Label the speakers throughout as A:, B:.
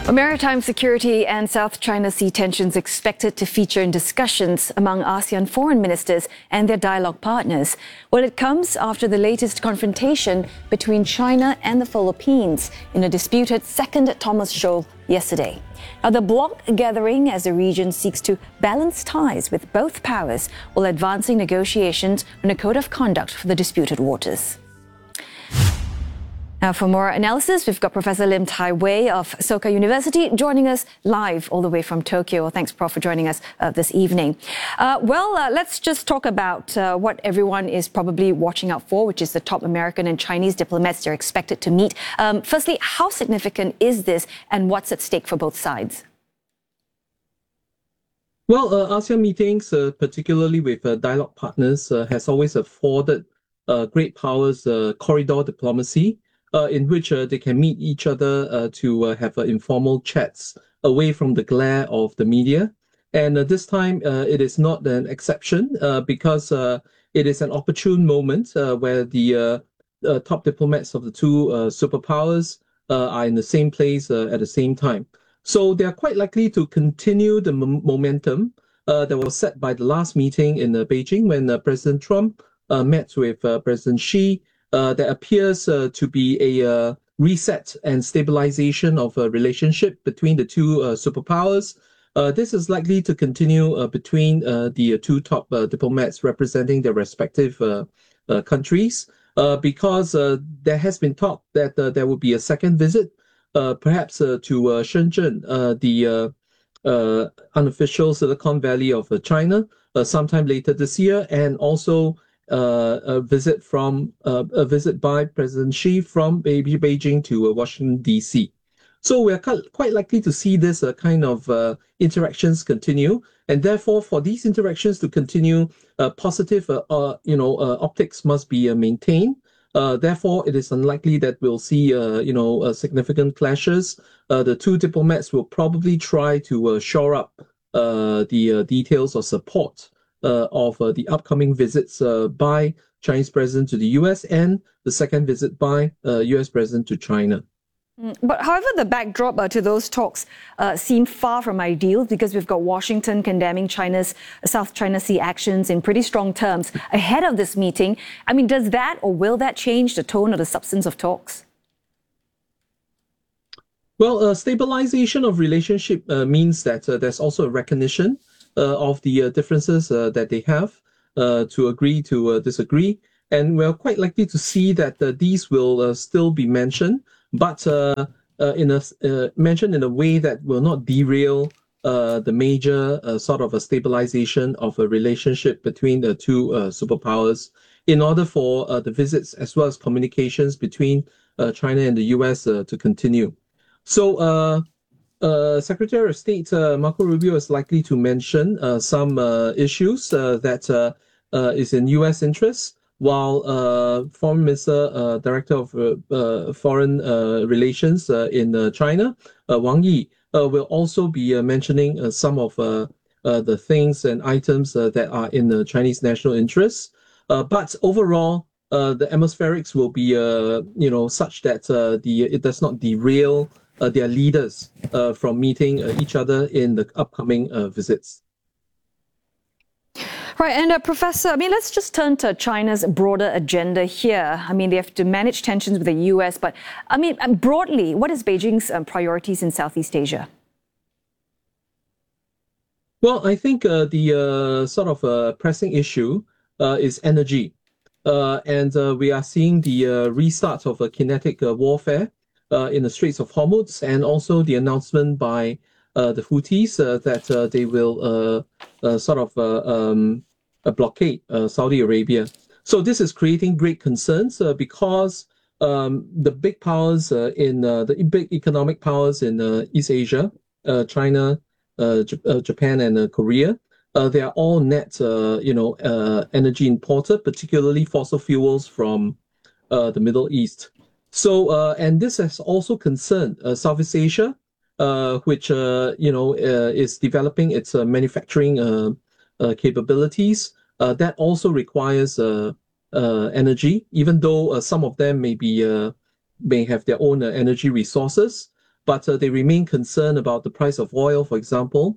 A: Maritime security and South China Sea tensions expected to feature in discussions among ASEAN foreign ministers and their dialogue partners. Well, it comes after the latest confrontation between China and the Philippines in a disputed second Thomas Shoal yesterday. Now, the bloc gathering as the region seeks to balance ties with both powers while advancing negotiations on a code of conduct for the disputed waters. Now, for more analysis, we've got Professor Lim Tai Wei of Soka University joining us live all the way from Tokyo. Thanks, Prof, for joining us this evening. Let's just talk about what everyone is probably watching out for, which is the top American and Chinese diplomats they're expected to meet. Firstly, how significant is this and what's at stake for both sides?
B: Well, ASEAN meetings, particularly with dialogue partners, has always afforded great powers corridor diplomacy, in which they can meet each other to have informal chats away from the glare of the media. And this time it is not an exception because it is an opportune moment where the top diplomats of the two superpowers are in the same place at the same time. So they are quite likely to continue the momentum that was set by the last meeting in Beijing when President Trump met with President Xi. There appears to be a reset and stabilization of a relationship between the two superpowers. This is likely to continue between the two top diplomats representing their respective countries because there has been talk that there will be a second visit, perhaps to Shenzhen, the unofficial Silicon Valley of China, sometime later this year, and also a visit by President Xi from Beijing to Washington, D.C. So we are quite likely to see this kind of interactions continue, and therefore for these interactions to continue, positive optics must be maintained. Therefore, it is unlikely that we'll see significant clashes. The two diplomats will probably try to shore up the details or support of the upcoming visits by Chinese president to the U.S. and the second visit by U.S. president to China.
A: But however, the backdrop to those talks seem far from ideal because we've got Washington condemning China's South China Sea actions in pretty strong terms ahead of this meeting. I mean, does that or will that change the tone or the substance of talks?
B: Well, stabilization of relationship means that there's also a recognition of the differences that they have to agree to disagree. And we're quite likely to see that these will still be mentioned, but mentioned in a way that will not derail the major sort of a stabilization of a relationship between the two superpowers in order for the visits as well as communications between China and the US to continue. So Secretary of State Marco Rubio is likely to mention some issues that is in U.S. interests, while Foreign Minister, Director of Foreign Relations in China, Wang Yi, will also be mentioning some of the things and items that are in the Chinese national interests. But overall, the atmospherics will be such that it does not derail their leaders from meeting each other in the upcoming visits.
A: Right, and Professor, let's just turn to China's broader agenda here. They have to manage tensions with the US, but broadly, what is Beijing's priorities in Southeast Asia?
B: Well, I think the sort of pressing issue is energy. And we are seeing the restart of kinetic warfare in the Straits of Hormuz, and also the announcement by the Houthis that they will blockade Saudi Arabia. So this is creating great concerns because the big powers the big economic powers in East Asia, China, Japan, and Korea, they are all net energy importer, particularly fossil fuels from the Middle East. So, and this has also concerned Southeast Asia, which, is developing its manufacturing capabilities. That also requires energy, even though some of them may have their own energy resources. but they remain concerned about the price of oil, for example,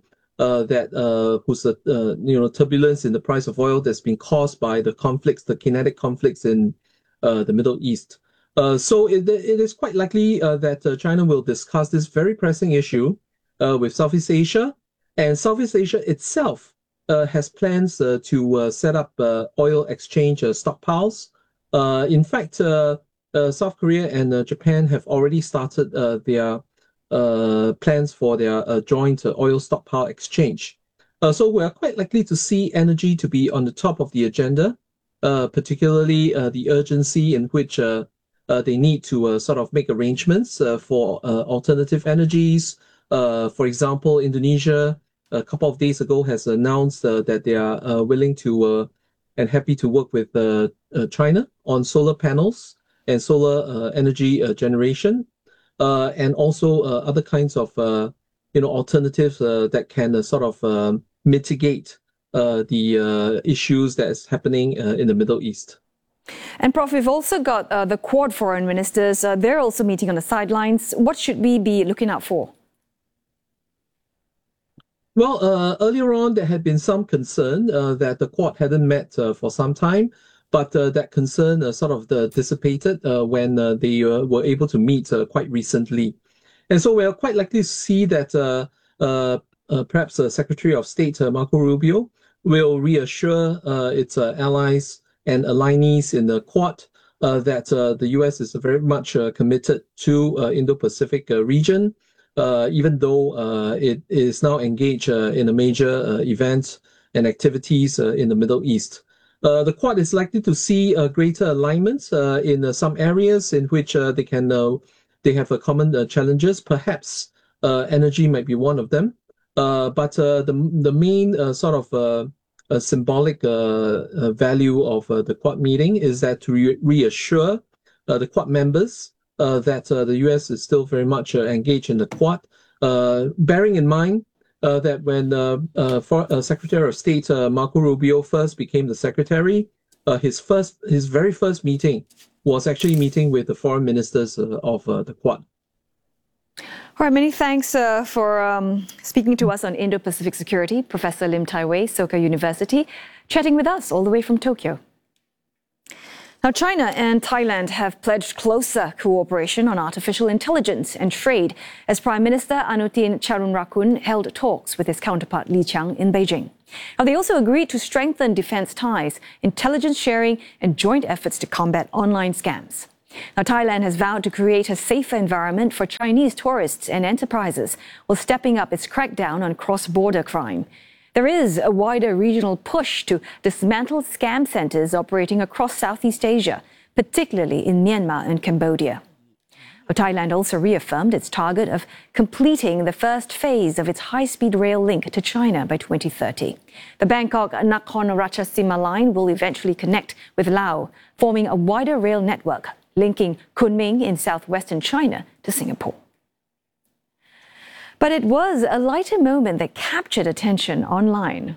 B: turbulence in the price of oil that's been caused by the conflicts, the kinetic conflicts in the Middle East. So it is quite likely that China will discuss this very pressing issue with Southeast Asia, and Southeast Asia itself has plans to set up oil exchange stockpiles. In fact, South Korea and Japan have already started their plans for their joint oil stockpile exchange. So we're quite likely to see energy to be on the top of the agenda, particularly the urgency in which they need to sort of make arrangements for alternative energies. For example, Indonesia, a couple of days ago, has announced that they are willing to and happy to work with China on solar panels and solar energy generation, and also other kinds of alternatives that can sort of mitigate the issues that is happening in the Middle East.
A: And Prof, we've also got the Quad foreign ministers. They're also meeting on the sidelines. What should we be looking out for?
B: Well, earlier on, there had been some concern that the Quad hadn't met for some time, but that concern sort of dissipated when they were able to meet quite recently. And so we're quite likely to see that perhaps Secretary of State Marco Rubio will reassure its allies and alignees in the Quad that the US is very much committed to Indo-Pacific region, even though it is now engaged in a major event and activities in the Middle East. The Quad is likely to see greater alignments in some areas in which they have common challenges. Perhaps energy might be one of them. But the main sort of symbolic value of the Quad meeting is that to reassure the Quad members that the US is still very much engaged in the Quad, bearing in mind that when Secretary of State Marco Rubio first became the secretary, his very first meeting was actually meeting with the foreign ministers of the Quad.
A: All right, many thanks for speaking to us on Indo-Pacific security, Professor Lim Tai Wei, Soka University, chatting with us all the way from Tokyo. Now, China and Thailand have pledged closer cooperation on artificial intelligence and trade as Prime Minister Anutin Charnvirakul held talks with his counterpart Li Qiang in Beijing. Now, they also agreed to strengthen defense ties, intelligence sharing, and joint efforts to combat online scams. Now, Thailand has vowed to create a safer environment for Chinese tourists and enterprises while stepping up its crackdown on cross-border crime. There is a wider regional push to dismantle scam centers operating across Southeast Asia, particularly in Myanmar and Cambodia. But Thailand also reaffirmed its target of completing the first phase of its high-speed rail link to China by 2030. The Bangkok-Nakhon Ratchasima line will eventually connect with Laos, forming a wider rail network linking Kunming in southwestern China to Singapore. But it was a lighter moment that captured attention online.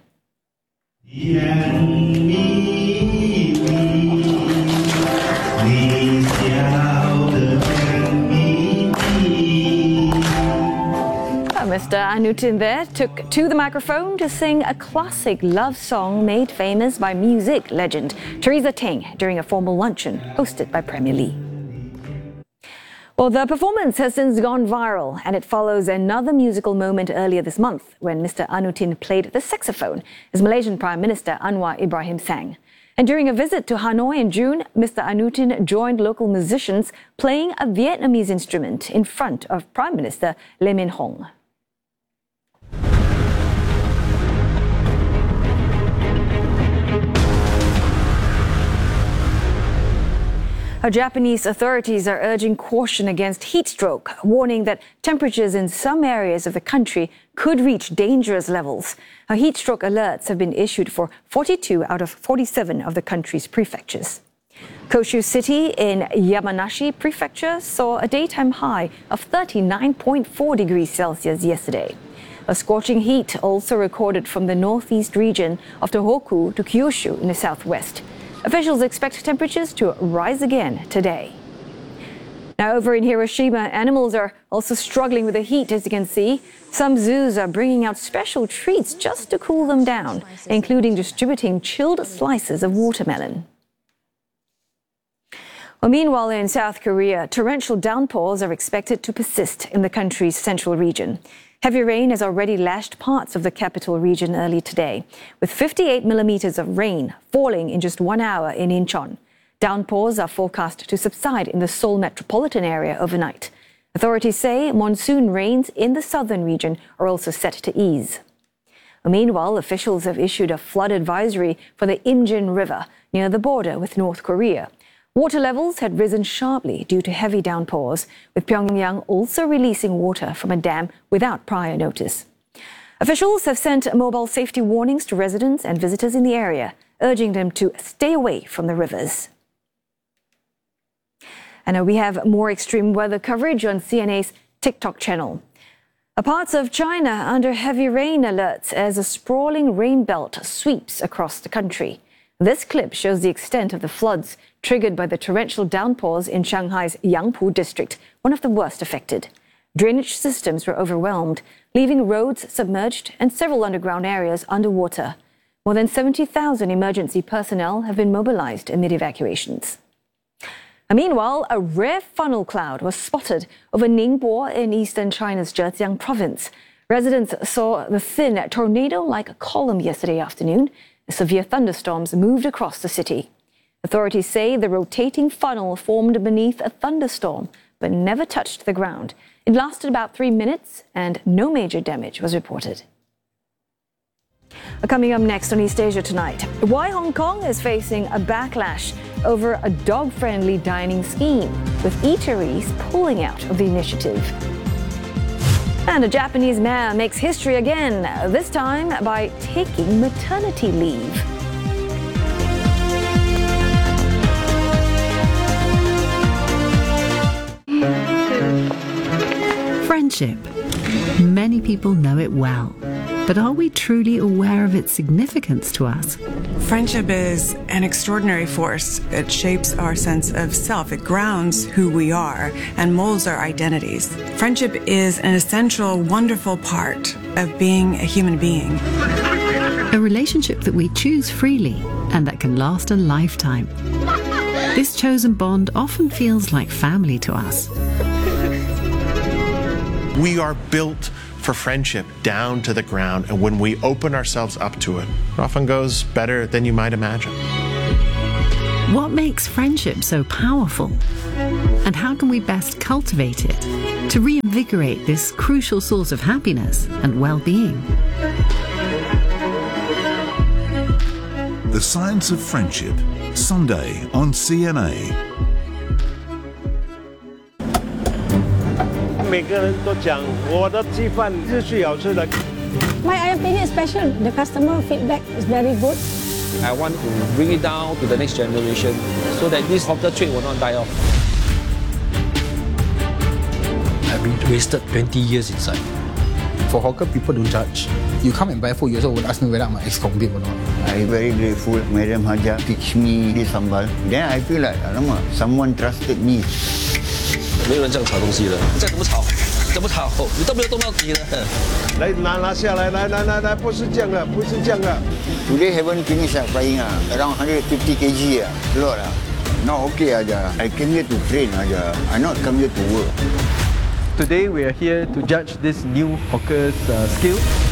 A: Mr. Anutin there took to the microphone to sing a classic love song made famous by music legend Teresa Teng during a formal luncheon hosted by Premier Li. Well, the performance has since gone viral, and it follows another musical moment earlier this month when Mr. Anutin played the saxophone as Malaysian Prime Minister Anwar Ibrahim sang. And during a visit to Hanoi in June, Mr. Anutin joined local musicians playing a Vietnamese instrument in front of Prime Minister Lee Min Hong. Japanese authorities are urging caution against heat stroke, warning that temperatures in some areas of the country could reach dangerous levels. Heat stroke alerts have been issued for 42 out of 47 of the country's prefectures. Koshu City in Yamanashi Prefecture saw a daytime high of 39.4 degrees Celsius yesterday. A scorching heat also recorded from the northeast region of Tohoku to Kyushu in the southwest. Officials expect temperatures to rise again today. Now, over in Hiroshima, animals are also struggling with the heat, as you can see. Some zoos are bringing out special treats just to cool them down, including distributing chilled slices of watermelon. Well, meanwhile, in South Korea, torrential downpours are expected to persist in the country's central region. Heavy rain has already lashed parts of the capital region early today, with 58 millimeters of rain falling in just 1 hour in Incheon. Downpours are forecast to subside in the Seoul metropolitan area overnight. Authorities say monsoon rains in the southern region are also set to ease. Meanwhile, officials have issued a flood advisory for the Imjin River near the border with North Korea. Water levels had risen sharply due to heavy downpours, with Pyongyang also releasing water from a dam without prior notice. Officials have sent mobile safety warnings to residents and visitors in the area, urging them to stay away from the rivers. And we have more extreme weather coverage on CNA's TikTok channel. Parts of China under heavy rain alerts as a sprawling rain belt sweeps across the country. This clip shows the extent of the floods triggered by the torrential downpours in Shanghai's Yangpu district, one of the worst affected. Drainage systems were overwhelmed, leaving roads submerged and several underground areas underwater. More than 70,000 emergency personnel have been mobilized amid evacuations. Meanwhile, a rare funnel cloud was spotted over Ningbo in eastern China's Zhejiang province. Residents saw the thin tornado-like column yesterday afternoon as severe thunderstorms moved across the city. Authorities say the rotating funnel formed beneath a thunderstorm but never touched the ground. It lasted about 3 minutes and no major damage was reported. Coming up next on East Asia Tonight, why Hong Kong is facing a backlash over a dog-friendly dining scheme, with eateries pulling out of the initiative. And a Japanese man makes history again, this time by taking maternity leave.
C: Friendship. Many people know it well. But are we truly aware of its significance to us?
D: Friendship is an extraordinary force. It shapes our sense of self. It grounds who we are and molds our identities. Friendship is an essential, wonderful part of being a human being.
C: A relationship that we choose freely and that can last a lifetime. This chosen bond often feels like family to us.
E: We are built for friendship down to the ground, and when we open ourselves up to it, it often goes better than you might imagine.
C: What makes friendship so powerful? And how can we best cultivate it to reinvigorate this crucial source of happiness and well-being?
F: The Science of Friendship, Sunday on CNA.
G: 每个人都讲我的鸡饭是最好吃的。
H: My opinion is special. The customer feedback is very good.
I: I want to bring it down to the next generation so that this hawker trade will not die off.
J: I've been wasted 20 years inside. For hawker, people don't judge. You come and buy food, you also would ask me whether I'm ex-convict or not.
K: I'm very grateful. Madam Haja teach me this sambal. Then I feel like, alamak, someone trusted me.
I: 没有人这样炒东西的，再怎么炒，你都没有动到底的。
G: 来拿下来，来，不是这样的，不是这样的。
K: Today haven't finished frying around 150 kg a lot Not okay aja. I came here to train aja. I not come here to work.
L: Today we are here to judge this new hawker's skill.